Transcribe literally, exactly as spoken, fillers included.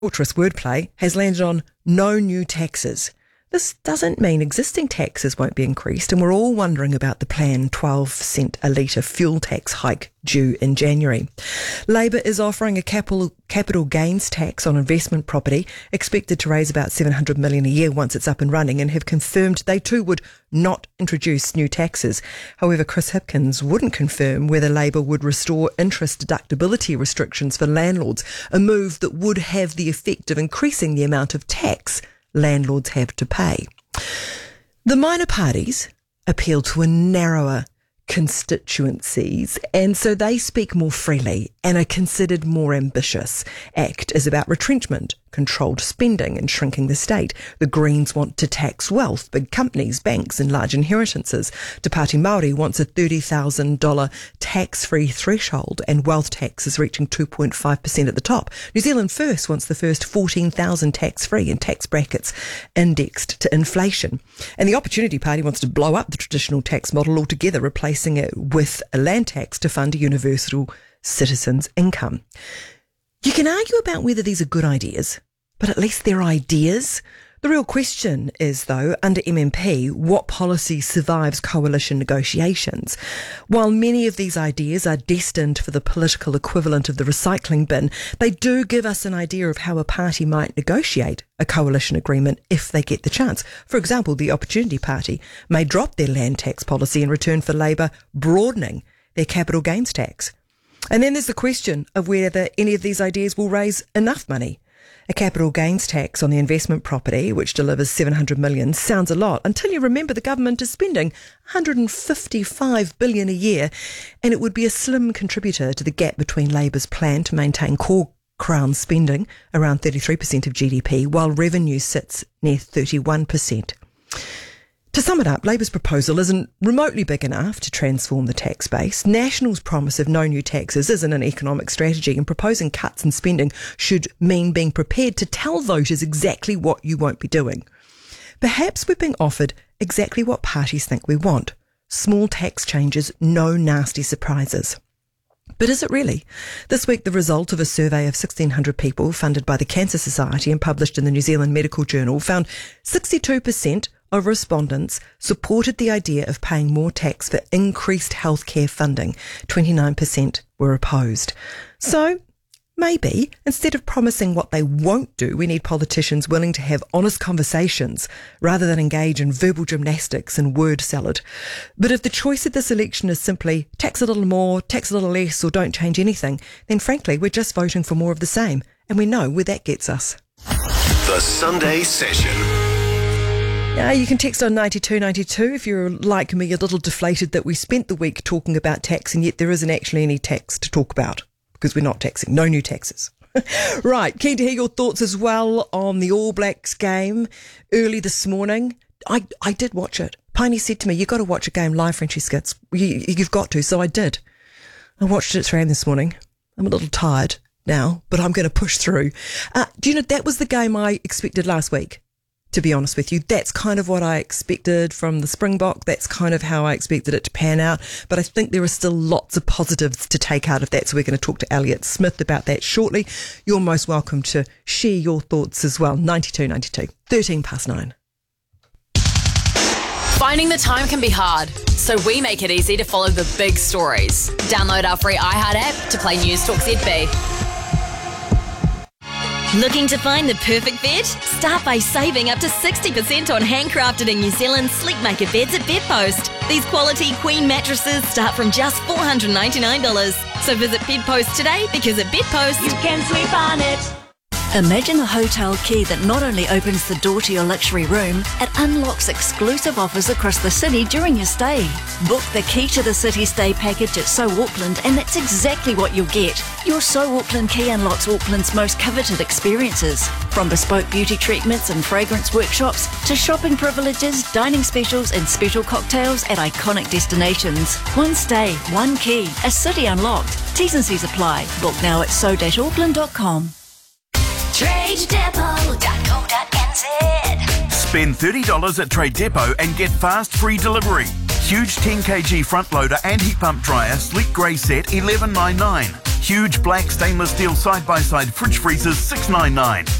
Torturous wordplay has landed on no new taxes. This doesn't mean existing taxes won't be increased, and we're all wondering about the planned twelve cent a litre fuel tax hike due in January. Labor is offering a capital capital gains tax on investment property, expected to raise about seven hundred million dollars a year once it's up and running, and have confirmed they too would not introduce new taxes. However, Chris Hipkins wouldn't confirm whether Labor would restore interest deductibility restrictions for landlords, a move that would have the effect of increasing the amount of tax landlords have to pay. The minor parties appeal to a narrower constituencies, and so they speak more freely and are considered more ambitious. ACT is about retrenchment, controlled spending and shrinking the state. The Greens want to tax wealth, big companies, banks and large inheritances. Te Pāti Māori wants a thirty thousand dollars tax-free threshold, and wealth tax is reaching two point five percent at the top. New Zealand First wants the first fourteen thousand dollars tax-free and tax brackets indexed to inflation. And the Opportunity Party wants to blow up the traditional tax model altogether, replacing it with a land tax to fund a universal citizens' income. You can argue about whether these are good ideas, but at least they're ideas. The real question is, though, under M M P, what policy survives coalition negotiations? While many of these ideas are destined for the political equivalent of the recycling bin, they do give us an idea of how a party might negotiate a coalition agreement if they get the chance. For example, the Opportunity Party may drop their land tax policy in return for Labor broadening their capital gains tax. And then there's the question of whether any of these ideas will raise enough money. A capital gains tax on the investment property, which delivers seven hundred million dollars, sounds a lot until you remember the government is spending one hundred fifty-five billion dollars a year, and it would be a slim contributor to the gap between Labor's plan to maintain core Crown spending around thirty-three percent of G D P, while revenue sits near thirty-one percent. To sum it up, Labor's proposal isn't remotely big enough to transform the tax base. National's promise of no new taxes isn't an economic strategy, and proposing cuts in spending should mean being prepared to tell voters exactly what you won't be doing. Perhaps we're being offered exactly what parties think we want: small tax changes, no nasty surprises. But is it really? This week, the result of a survey of sixteen hundred people funded by the Cancer Society and published in the New Zealand Medical Journal found sixty-two percent of respondents supported the idea of paying more tax for increased healthcare funding. twenty-nine percent were opposed. So, maybe, instead of promising what they won't do, we need politicians willing to have honest conversations rather than engage in verbal gymnastics and word salad. But if the choice at this election is simply tax a little more, tax a little less, or don't change anything, then frankly, we're just voting for more of the same. And we know where that gets us. The Sunday Session. Yeah, you can text on ninety-two ninety-two if you're like me, a little deflated that we spent the week talking about tax and yet there isn't actually any tax to talk about because we're not taxing. No new taxes. Right, keen to hear your thoughts as well on the All Blacks game early this morning. I, I did watch it. Piney said to me, you've got to watch a game live, Frenchie Skits. You, you've got to. So I did. I watched it at three a.m. this morning. I'm a little tired now, but I'm going to push through. Uh, do you know, that was the game I expected last week. To be honest with you, that's kind of what I expected from the Springbok. That's kind of how I expected it to pan out. But I think there are still lots of positives to take out of that. So we're going to talk to Elliot Smith about that shortly. You're most welcome to share your thoughts as well. ninety-two ninety-two, thirteen past nine. Finding the time can be hard, so we make it easy to follow the big stories. Download our free iHeart app to play News Talk Z B. Looking to find the perfect bed? Start by saving up to sixty percent on handcrafted in New Zealand Sleepmaker beds at Bedpost. These quality queen mattresses start from just four hundred ninety-nine dollars. So visit Bedpost today, because at Bedpost, you can sleep on it. Imagine a hotel key that not only opens the door to your luxury room, it unlocks exclusive offers across the city during your stay. Book the Key to the City stay package at So Auckland, and that's exactly what you'll get. Your So Auckland key unlocks Auckland's most coveted experiences. From bespoke beauty treatments and fragrance workshops to shopping privileges, dining specials and special cocktails at iconic destinations. One stay, one key, a city unlocked. T's and C's apply. Book now at so dash auckland dot com. trade depot dot co dot n z. Spend thirty dollars at Trade Depot and get fast free delivery. Huge ten kilogram front loader and heat pump dryer, sleek grey set, eleven ninety-nine. Huge black stainless steel side-by-side fridge freezers six ninety-nine.